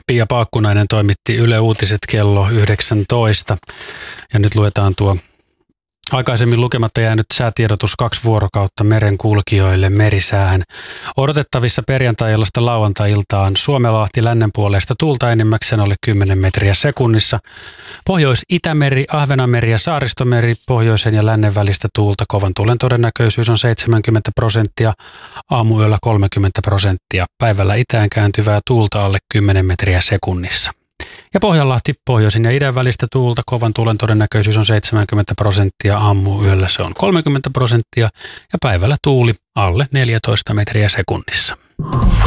Pia Paakkunainen toimitti Yle Uutiset kello 19 ja nyt luetaan tuo aikaisemmin lukematta jäänyt säätiedotus 2 vuorokautta merenkulkijoille merisäähän. Odotettavissa perjantai-illasta lauantai-iltaan Suomenlahti lännen puolesta tuulta enimmäkseen alle 10 metriä sekunnissa. Pohjois-Itämeri, Ahvenanmeri ja Saaristomeri pohjoisen ja lännen välistä tuulta. Kovan tuulen todennäköisyys on 70%, aamuyöllä 30%. Päivällä itään kääntyvää tuulta alle 10 metriä sekunnissa. Ja Pohjanlahti pohjoisin ja idän välistä tuulta, kovan tuulen todennäköisyys on 70%, aamuyöllä se on 30% ja päivällä tuuli alle 14 metriä sekunnissa.